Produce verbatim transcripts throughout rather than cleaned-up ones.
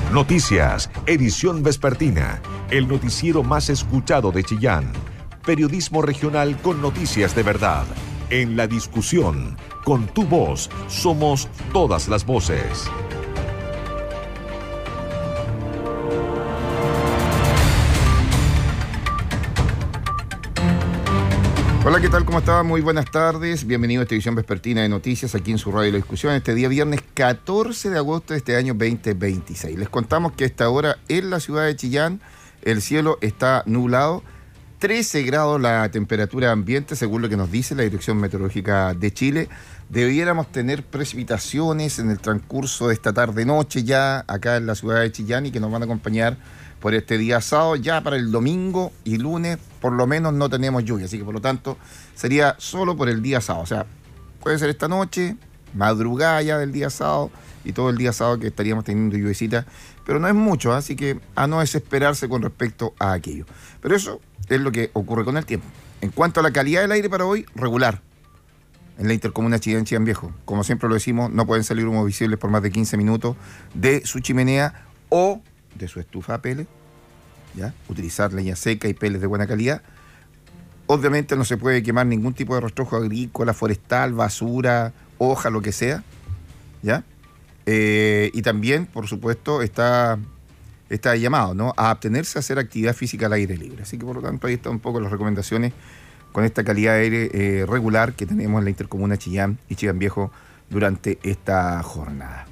Noticias, edición vespertina, el noticiero más escuchado de Chillán. Periodismo regional con noticias de verdad. En la discusión, con tu voz, somos todas las voces. Hola, ¿qué tal? ¿Cómo está? Muy buenas tardes. Bienvenido a esta edición vespertina de noticias aquí en su radio La Discusión. Este día viernes catorce de agosto de este año veinte veintiséis. Les contamos que a esta hora en la ciudad de Chillán el cielo está nublado. trece grados la temperatura ambiente, según lo que nos dice la Dirección Meteorológica de Chile. Debiéramos tener precipitaciones en el transcurso de esta tarde-noche ya acá en la ciudad de Chillán y que nos van a acompañar por este día sábado. Ya para el domingo y lunes por lo menos no tenemos lluvia, así que por lo tanto sería solo por el día sábado. O sea, puede ser esta noche, madrugada ya del día sábado y todo el día sábado que estaríamos teniendo lluviecita, pero no es mucho, así que a no desesperarse con respecto a aquello. Pero eso es lo que ocurre con el tiempo. En cuanto a la calidad del aire para hoy, regular. En la intercomuna Chillán, Chillán Viejo, como siempre lo decimos, no pueden salir humos visibles por más de quince minutos de su chimenea o de su estufa a pellet, ¿ya? Utilizar leña seca y pellets de buena calidad. Obviamente no se puede quemar ningún tipo de rastrojo agrícola, forestal, basura, hoja, lo que sea, ¿ya? Eh, y también, por supuesto, está, está llamado, ¿no?, a abstenerse a hacer actividad física al aire libre. Así que, por lo tanto, ahí están un poco las recomendaciones con esta calidad de aire eh, regular que tenemos en la intercomuna Chillán y Chillán Viejo durante esta jornada.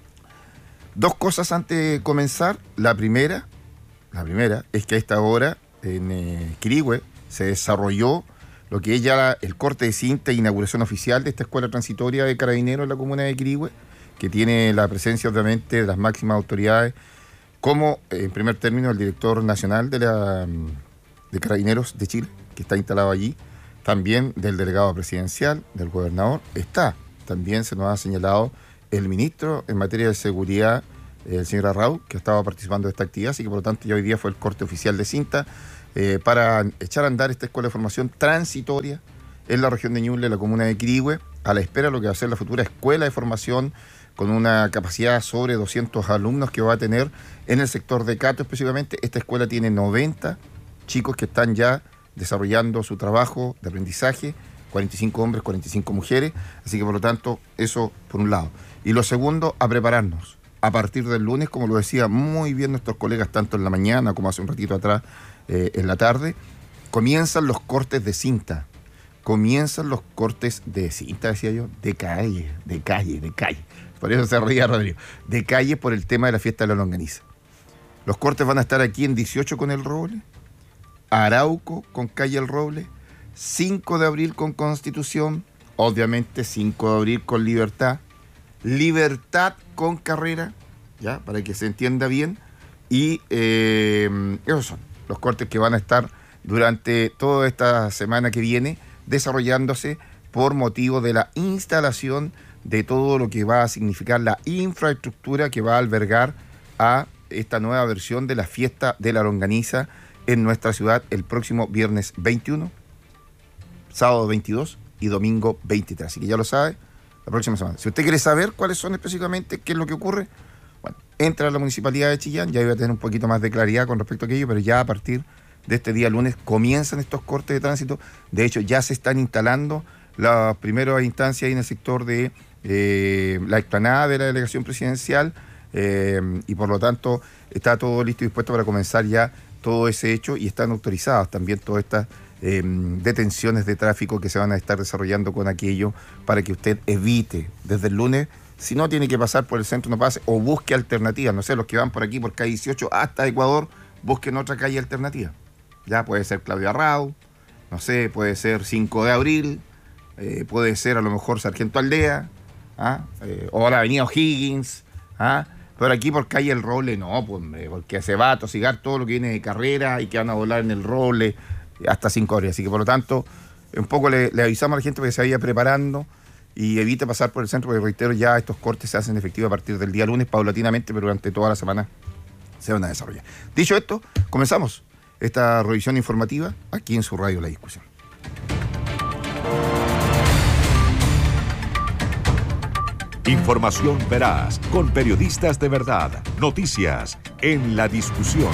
Dos cosas antes de comenzar. La primera, la primera es que a esta hora en eh, Quirihue se desarrolló lo que es ya el corte de cinta e inauguración oficial de esta escuela transitoria de carabineros en la comuna de Quirihue, que tiene la presencia obviamente de las máximas autoridades, como en primer término el director nacional de, la, de Carabineros de Chile, que está instalado allí, también del delegado presidencial, del gobernador, está. También se nos ha señalado el ministro en materia de seguridad, el señor Arrau, que estaba participando de esta actividad, así que por lo tanto ya hoy día fue el corte oficial de cinta eh, para echar a andar esta escuela de formación transitoria en la región de Ñuble, en la comuna de Quirihue, a la espera de lo que va a ser la futura escuela de formación con una capacidad sobre doscientos alumnos que va a tener en el sector de Cato específicamente. Esta escuela tiene noventa chicos que están ya desarrollando su trabajo de aprendizaje, cuarenta y cinco hombres, cuarenta y cinco mujeres, así que por lo tanto eso por un lado. Y lo segundo, a prepararnos. A partir del lunes, como lo decía muy bien nuestros colegas, tanto en la mañana como hace un ratito atrás, eh, en la tarde, comienzan los cortes de cinta. Comienzan los cortes de cinta, decía yo, de calle, de calle, de calle. Por eso se reía Rodrigo. De calle por el tema de la fiesta de la longaniza. Los cortes van a estar aquí en dieciocho con El Roble, Arauco con calle El Roble, cinco de abril con Constitución, obviamente cinco de abril con Libertad, Libertad con Carrera, ya, para que se entienda bien, y eh, esos son los cortes que van a estar durante toda esta semana que viene desarrollándose por motivo de la instalación de todo lo que va a significar la infraestructura que va a albergar a esta nueva versión de la fiesta de la longaniza en nuestra ciudad el próximo viernes veintiuno, sábado veintidós y domingo veintitrés. Así que ya lo sabe, la próxima semana. Si usted quiere saber cuáles son específicamente, qué es lo que ocurre, bueno, entra a la Municipalidad de Chillán, ya voy a tener un poquito más de claridad con respecto a aquello, pero ya a partir de este día lunes comienzan estos cortes de tránsito. De hecho, ya se están instalando las primeras instancias ahí en el sector de eh, la explanada de la delegación presidencial eh, y por lo tanto está todo listo y dispuesto para comenzar ya todo ese hecho, y están autorizadas también todas estas eh, detenciones de tráfico que se van a estar desarrollando con aquello para que usted evite desde el lunes, si no tiene que pasar por el centro, no pase, o busque alternativas. No sé, los que van por aquí por calle dieciocho hasta Ecuador, busquen otra calle alternativa. Ya puede ser Claudio Arrau, no sé, puede ser cinco de abril, eh, puede ser a lo mejor Sargento Aldea, ¿ah? eh, o la avenida O'Higgins, ¿ah? Pero aquí por calle El Roble no, pues, porque se va a atosigar todo lo que viene de carrera y que van a volar en El Roble hasta cinco horas. Así que por lo tanto, un poco le, le avisamos a la gente para que se vaya preparando y evite pasar por el centro, porque reitero, ya estos cortes se hacen efectivos a partir del día lunes, paulatinamente, pero durante toda la semana se van a desarrollar. Dicho esto, comenzamos esta revisión informativa aquí en su radio La Discusión. Información veraz, con periodistas de verdad. Noticias en la discusión.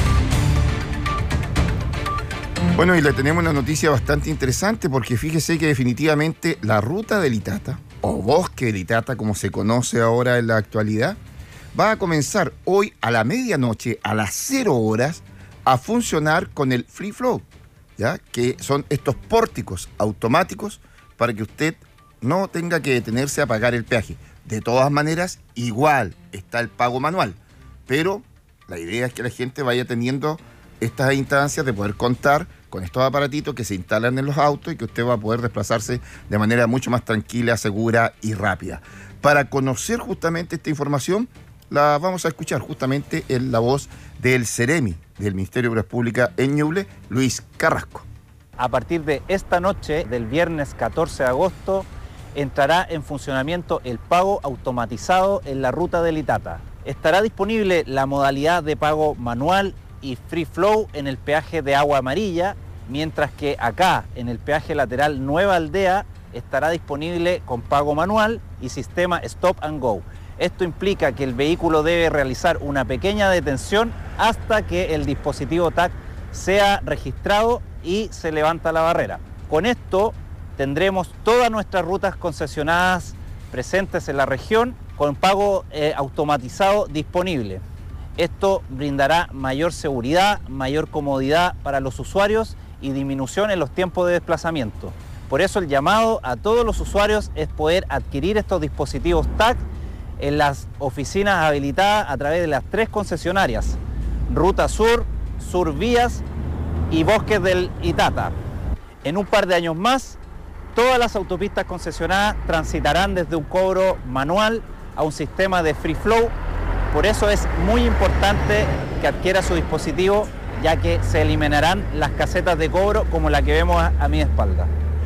Bueno, y le tenemos una noticia bastante interesante porque fíjese que definitivamente la ruta del Itata, o bosque del Itata como se conoce ahora en la actualidad, va a comenzar hoy a la medianoche, a las cero horas, a funcionar con el Free Flow, ¿ya? Que son estos pórticos automáticos para que usted no tenga que detenerse a pagar el peaje. De todas maneras, igual está el pago manual, pero la idea es que la gente vaya teniendo estas instancias de poder contar con estos aparatitos que se instalan en los autos y que usted va a poder desplazarse de manera mucho más tranquila, segura y rápida. Para conocer justamente esta información, la vamos a escuchar justamente en la voz del Ceremi, del Ministerio de Obras Públicas en Ñuble, Luis Carrasco. A partir de esta noche, del viernes catorce de agosto, entrará en funcionamiento el pago automatizado en la ruta del Itata. Estará disponible la modalidad de pago manual y Free Flow en el peaje de Agua Amarilla, mientras que acá, en el peaje lateral Nueva Aldea, estará disponible con pago manual y sistema Stop and Go. Esto implica que el vehículo debe realizar una pequeña detención hasta que el dispositivo T A C sea registrado y se levanta la barrera. Con esto tendremos todas nuestras rutas concesionadas presentes en la región con pago eh, automatizado disponible. Esto brindará mayor seguridad, mayor comodidad para los usuarios y disminución en los tiempos de desplazamiento. Por eso el llamado a todos los usuarios es poder adquirir estos dispositivos T A C en las oficinas habilitadas a través de las tres concesionarias, Ruta Sur, Sur Vías y Bosques del Itata. En un par de años más, todas las autopistas concesionadas transitarán desde un cobro manual a un sistema de Free Flow. Por eso es muy importante que adquiera su dispositivo, ya que se eliminarán las casetas de cobro como la que vemos a, a mi espalda.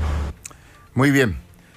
Muy bien.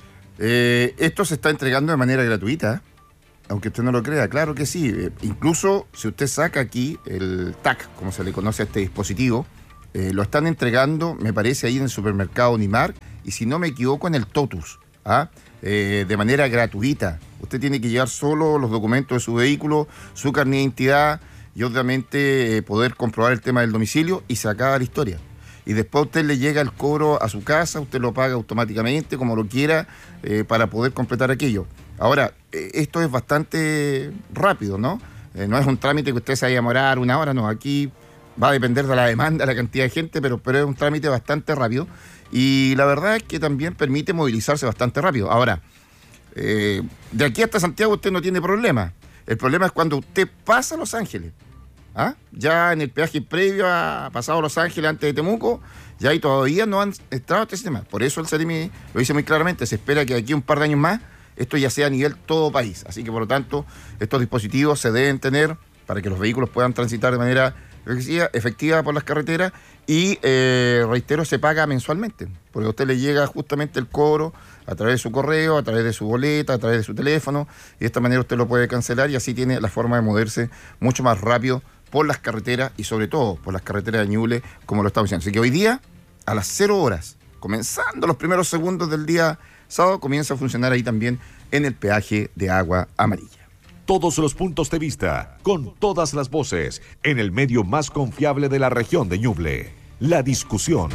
Eh, esto se está entregando de manera gratuita, aunque usted no lo crea, claro que sí. Eh, incluso si usted saca aquí el T A C, como se le conoce a este dispositivo, eh, lo están entregando, me parece, ahí en el supermercado Unimar, y si no me equivoco, en el Totus, ¿ah? eh, de manera gratuita. Usted tiene que llevar solo los documentos de su vehículo, su carnet de identidad y obviamente eh, poder comprobar el tema del domicilio y se acaba la historia. Y después a usted le llega el cobro a su casa, usted lo paga automáticamente, como lo quiera, eh, para poder completar aquello. Ahora, eh, esto es bastante rápido, ¿no? Eh, no es un trámite que usted se vaya a demorar una hora, no. Aquí va a depender de la demanda, la cantidad de gente, pero, pero es un trámite bastante rápido. Y la verdad es que también permite movilizarse bastante rápido. Ahora, eh, de aquí hasta Santiago usted no tiene problema. El problema es cuando usted pasa a Los Ángeles. ¿Ah? Ya en el peaje previo a pasado Los Ángeles antes de Temuco, ya ahí todavía no han entrado este sistema. Por eso el Ceremi lo dice muy claramente, se espera que de aquí un par de años más esto ya sea a nivel todo país. Así que por lo tanto, estos dispositivos se deben tener para que los vehículos puedan transitar de manera efectiva por las carreteras y, eh, reitero, se paga mensualmente, porque a usted le llega justamente el cobro a través de su correo, a través de su boleta, a través de su teléfono, y de esta manera usted lo puede cancelar y así tiene la forma de moverse mucho más rápido por las carreteras y sobre todo por las carreteras de Ñuble, como lo estamos diciendo. Así que hoy día, a las cero horas, comenzando los primeros segundos del día sábado, comienza a funcionar ahí también en el peaje de Agua Amarilla. Todos los puntos de vista, con todas las voces, en el medio más confiable de la región de Ñuble. La discusión.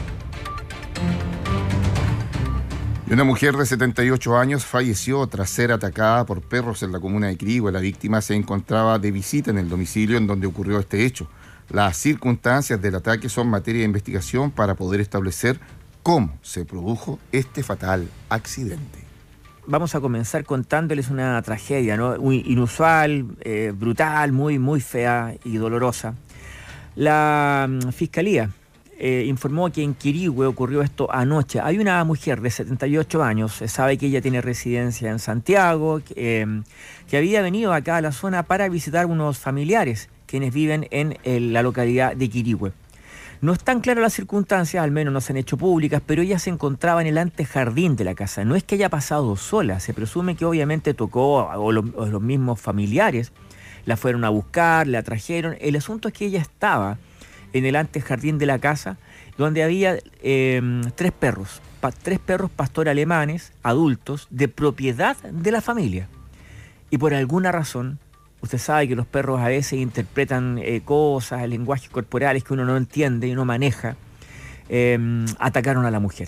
Y una mujer de setenta y ocho años falleció tras ser atacada por perros en la comuna de Quirihue. La víctima se encontraba de visita en el domicilio en donde ocurrió este hecho. Las circunstancias del ataque son materia de investigación para poder establecer cómo se produjo este fatal accidente. Vamos a comenzar contándoles una tragedia, ¿no? Muy inusual, eh, brutal, muy, muy fea y dolorosa. La um, Fiscalía eh, informó que en Quirihue ocurrió esto anoche. Hay una mujer de setenta y ocho años, se sabe que ella tiene residencia en Santiago, que, eh, que había venido acá a la zona para visitar unos familiares quienes viven en, en la localidad de Quirihue. No están claras las circunstancias, al menos no se han hecho públicas, pero ella se encontraba en el antejardín de la casa. No es que haya pasado sola, se presume que obviamente tocó, o los, o los mismos familiares la fueron a buscar, la trajeron. El asunto es que ella estaba en el antejardín de la casa, donde había eh, tres perros, pa, tres perros pastor alemanes, adultos, de propiedad de la familia. y por alguna razón, usted sabe que los perros a veces interpretan eh, cosas, lenguajes corporales que uno no entiende y no maneja, eh, atacaron a la mujer.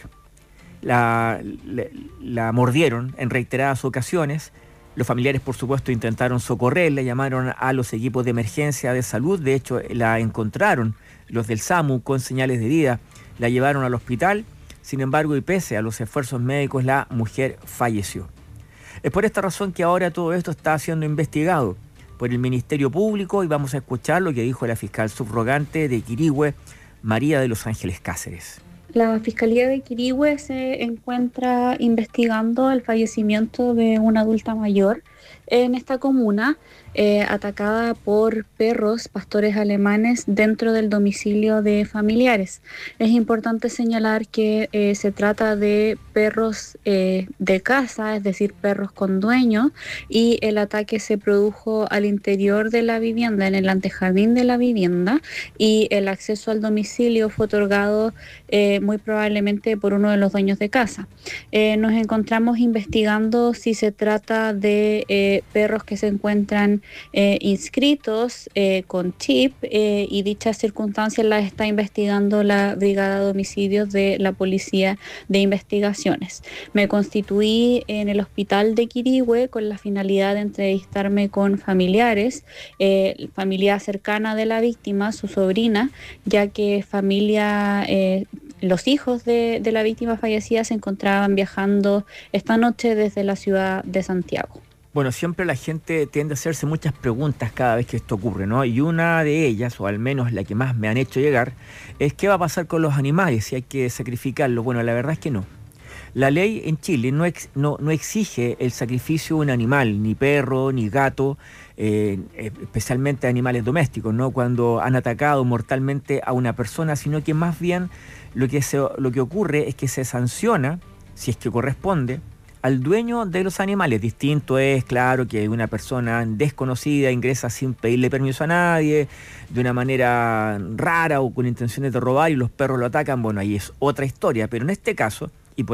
La, la, la mordieron en reiteradas ocasiones. Los familiares, por supuesto, intentaron socorrerla, llamaron a los equipos de emergencia de salud. De hecho, la encontraron los del SAMU con señales de vida, la llevaron al hospital. Sin embargo, y pese a los esfuerzos médicos, la mujer falleció. Es por esta razón que ahora todo esto está siendo investigado por el Ministerio Público y vamos a escuchar lo que dijo la fiscal subrogante de Quirihue, María de los Ángeles Cáceres. La Fiscalía de Quirihue se encuentra investigando el fallecimiento de una adulta mayor en esta comuna, eh, atacada por perros pastores alemanes dentro del domicilio de familiares. Es importante señalar que eh, se trata de perros eh, de casa, es decir, perros con dueño, y el ataque se produjo al interior de la vivienda, en el antejardín de la vivienda, y el acceso al domicilio fue otorgado eh, muy probablemente por uno de los dueños de casa. Eh, nos encontramos investigando si se trata de eh, perros que se encuentran eh, inscritos eh, con chip eh, y dichas circunstancias las está investigando la Brigada de Homicidios de la Policía de Investigaciones. Me constituí en el hospital de Quirihue con la finalidad de entrevistarme con familiares, eh, familia cercana de la víctima, su sobrina, ya que familia... Eh, Los hijos de, de la víctima fallecida se encontraban viajando esta noche desde la ciudad de Santiago. Bueno, siempre la gente tiende a hacerse muchas preguntas cada vez que esto ocurre, ¿no? Y una de ellas, o al menos la que más me han hecho llegar, es qué va a pasar con los animales, si hay que sacrificarlos. Bueno, la verdad es que no. La ley en Chile no, ex, no, no exige el sacrificio de un animal, ni perro, ni gato, eh, especialmente animales domésticos, ¿no? Cuando han atacado mortalmente a una persona, sino que más bien lo que, se, lo que ocurre es que se sanciona, si es que corresponde, al dueño de los animales. Distinto es, claro, que una persona desconocida ingresa sin pedirle permiso a nadie, de una manera rara o con intenciones de robar y los perros lo atacan. Bueno, ahí es otra historia, pero en este caso